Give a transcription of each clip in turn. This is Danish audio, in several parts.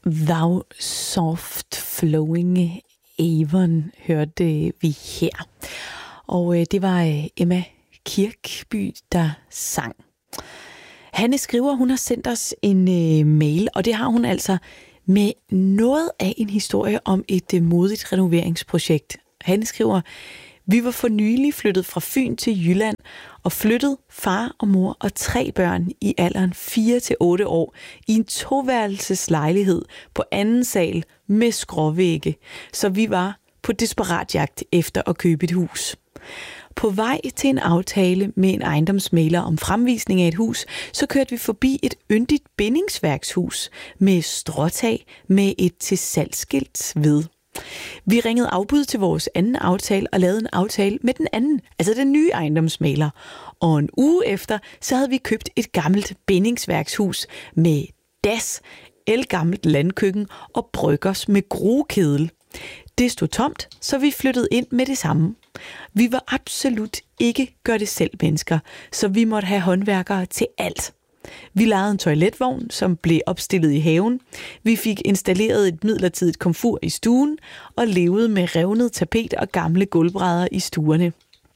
Thou Soft Flowing Avon hørte vi her. Og det var Emma Kirkby, der sang. Hanne skriver, hun har sendt os en mail, og det har hun altså med noget af en historie om et modigt renoveringsprojekt. Hanne skriver, vi var for nylig flyttet fra Fyn til Jylland og flyttet far og mor og 3 børn i alderen 4-8 år i en 2-værelses lejlighed på anden sal med skråvægge, så vi var på desperat jagt efter at købe et hus. På vej til en aftale med en ejendomsmægler om fremvisning af et hus, så kørte vi forbi et yndigt bindingsværkshus med stråtag med et til salgsskilt ved. Vi ringede afbud til vores anden aftale og lavede en aftale med den anden, altså den nye ejendomsmægler. Og en uge efter, så havde vi købt et gammelt bindingsværkshus med das, ældgammelt landkøkken og bryggers med grokedel. Det stod tomt, så vi flyttede ind med det samme. Vi var absolut ikke gør det selv mennesker, så vi måtte have håndværkere til alt. Vi lejede en toiletvogn, som blev opstillet i haven. Vi fik installeret et midlertidigt komfur i stuen og levede med revnet tapet og gamle gulvbrædder i stuerne.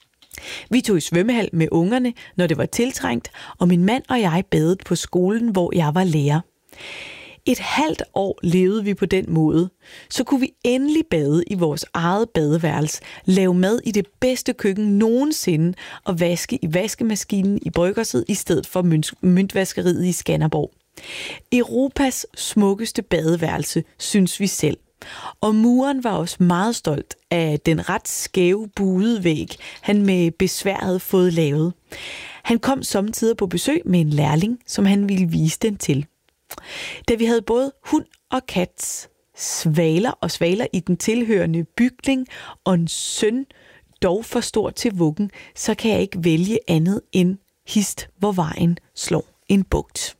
Vi tog i svømmehal med ungerne, når det var tiltrængt, og min mand og jeg badede på skolen, hvor jeg var lærer. Et halvt år levede vi på den måde. Så kunne vi endelig bade i vores eget badeværelse, lave mad i det bedste køkken nogensinde og vaske i vaskemaskinen i bryggerset i stedet for møntvaskeriet i Skanderborg. Europas smukkeste badeværelse, synes vi selv. Og muren var også meget stolt af den ret skæve buede væg, han med besvær havde fået lavet. Han kom sommetider på besøg med en lærling, som han ville vise den til. Da vi havde både hund og kat, svaler i den tilhørende bygning og en søn, dog for stor til vuggen, så kan jeg ikke vælge andet end hist, hvor vejen slår en bugt.